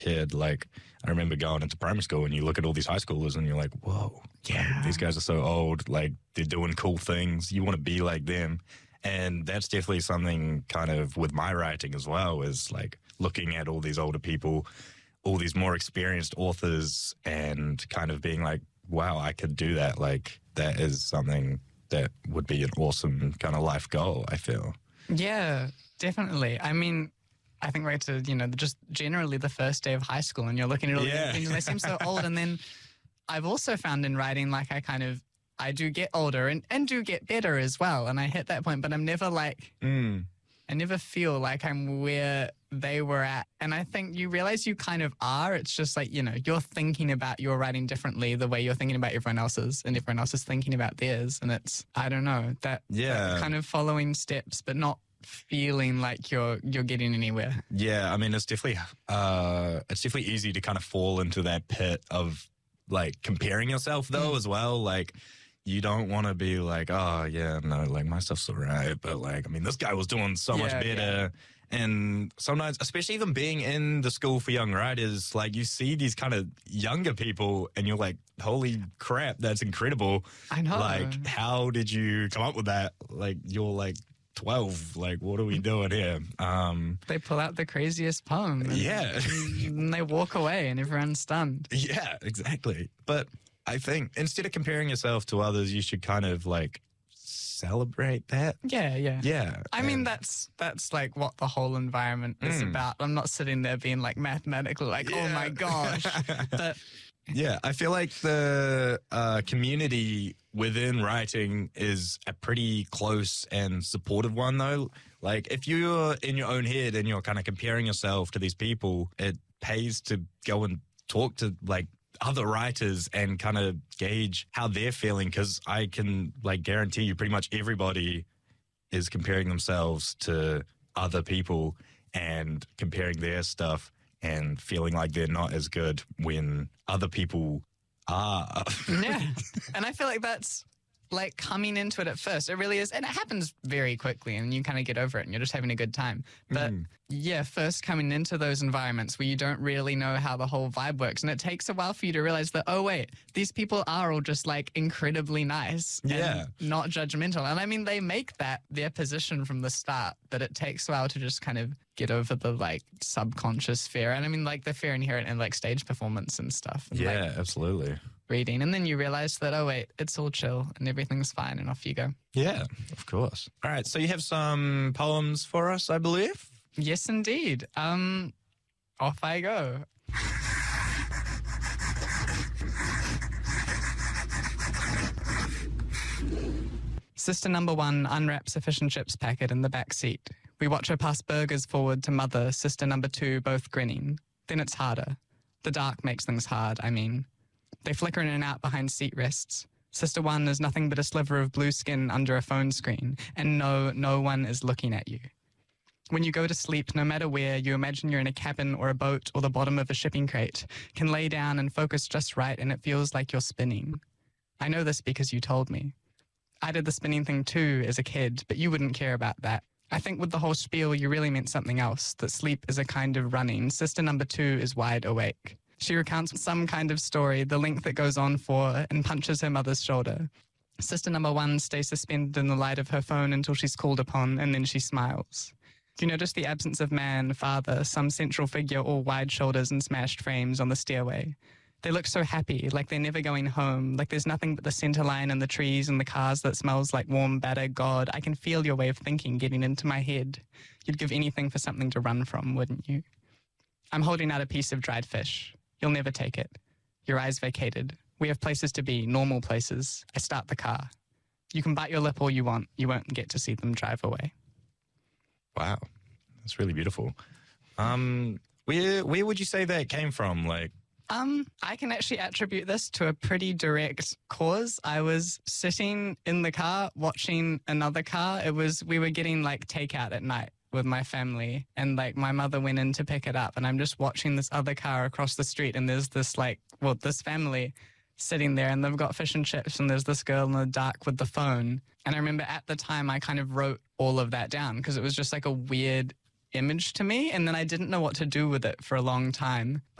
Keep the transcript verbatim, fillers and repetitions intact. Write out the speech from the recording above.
kid. Like, I remember going into primary school and you look at all these high schoolers and you're like, whoa, yeah, like, these guys are so old. Like, they're doing cool things. You want to be like them. And that's definitely something kind of with my writing as well, is like looking at all these older people, all these more experienced authors, and kind of being like, wow, I could do that. Like, that is something that would be an awesome kind of life goal, I feel. Yeah, definitely. I mean, I think back to, you know, just generally the first day of high school and you're looking at all Yeah. these things and they seem so old. And then I've also found in writing, like, I kind of, I do get older and, and do get better as well. And I hit that point, but I'm never like, Mm. I never feel like I'm where they were at. And I think you realize you kind of are. It's just like, you know, you're thinking about your writing differently the way you're thinking about everyone else's, and everyone else is thinking about theirs. And it's, I don't know, that, Yeah. that kind of following steps, but not feeling like you're you're getting anywhere. Yeah, I mean, it's definitely uh, it's definitely easy to kind of fall into that pit of like comparing yourself though Mm. as well. Like, you don't want to be like, oh yeah, no, like my stuff's all right, but like, I mean, this guy was doing so much Yeah, better. And sometimes, especially even being in the school for young writers, like you see these kind of younger people and you're like, holy crap, that's incredible. I know. Like, how did you come up with that? Like, you're like twelve. Like, what are we doing here? Um, They pull out the craziest poem. And, yeah. and they walk away and everyone's stunned. Yeah, exactly. But I think instead of comparing yourself to others, you should kind of like celebrate that. Yeah, yeah. Yeah. I mean, and- that's that's like what the whole environment is Mm. about. I'm not sitting there being like mathematically like, oh my Yeah. gosh. But Yeah, I feel like the uh, community within writing is a pretty close and supportive one, though. Like, if you're in your own head and you're kind of comparing yourself to these people, it pays to go and talk to, like, other writers and kind of gauge how they're feeling, because I can, like, guarantee you pretty much everybody is comparing themselves to other people and comparing their stuff and feeling like they're not as good when other people are. yeah. And I feel like that's like coming into it at first. It really is. And it happens very quickly and you kind of get over it and you're just having a good time. But Mm. yeah, first coming into those environments where you don't really know how the whole vibe works. And it takes a while for you to realize that, oh, wait, these people are all just like incredibly nice Yeah. and not judgmental. And I mean, they make that their position from the start, but it takes a while to just kind of get over the like subconscious fear. And I mean, like the fear inherent in like stage performance and stuff. And, like, Yeah, absolutely. reading, and then you realize that, oh wait, it's all chill and everything's fine, and off you go. Yeah, of course. All right, so you have some poems for us, I believe? Yes, indeed. Um, off I go. Sister number one unwraps a fish and chips packet in the back seat. We watch her pass burgers forward to mother, sister number two, both grinning. Then it's harder. The dark makes things hard, I mean. They flicker in and out behind seat rests. Sister one is nothing but a sliver of blue skin under a phone screen, and no, no one is looking at you. When you go to sleep, no matter where, you imagine you're in a cabin or a boat or the bottom of a shipping crate, can lay down and focus just right, and it feels like you're spinning. I know this because you told me. I did the spinning thing too as a kid, but you wouldn't care about that. I think with the whole spiel, you really meant something else, that sleep is a kind of running. Sister number two is wide awake. She recounts some kind of story, the length it goes on for, and punches her mother's shoulder. Sister number one stays suspended in the light of her phone until she's called upon, and then she smiles. You notice the absence of man, father, some central figure, all wide shoulders and smashed frames on the stairway. They look so happy, like they're never going home, like there's nothing but the center line and the trees and the cars that smells like warm batter. God, I can feel your way of thinking getting into my head. You'd give anything for something to run from, wouldn't you? I'm holding out a piece of dried fish. You'll never take it. Your eyes vacated. We have places to be, normal places. I start the car. You can bite your lip all you want. You won't get to see them drive away. Wow, that's really beautiful. Um, where where would you say that came from? Like, Um, I can actually attribute this to a pretty direct cause. I was sitting in the car watching another car. It was, we were getting like takeout at night with my family, and like my mother went in to pick it up, and I'm just watching this other car across the street, and there's this like, well, this family sitting there, and they've got fish and chips, and there's this girl in the dark with the phone. And I remember at the time I kind of wrote all of that down because it was just like a weird image to me, and then I didn't know what to do with it for a long time.